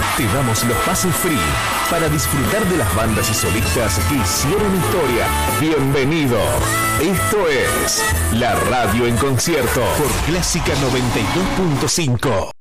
Te damos los pases free para disfrutar de las bandas y solistas que hicieron historia. Bienvenido. Esto es La Radio en Concierto por Clásica 92.5.